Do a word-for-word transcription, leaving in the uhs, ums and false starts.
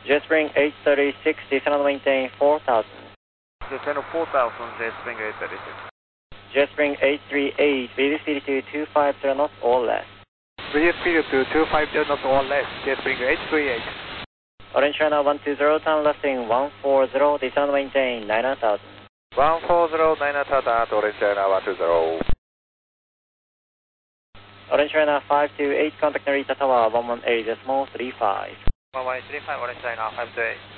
Jetspring eight thirty-six, descend and maintain four thousand. Descend four thousand, Jetspring eight thirty-six. Jetspring eight thirty-eight, V speed to two fifty knots or less. V speed to two fifty knots or less, Jetspring eight thirty-eight. Orange China one two zero, time lifting one four zero, descend and maintain nine thousand. one four zero, nine thousand at Orange China one two zero. Orange China five two eight, contact Narita Tower one one eight decimal three five. one one eight three five, Orange China five two eight.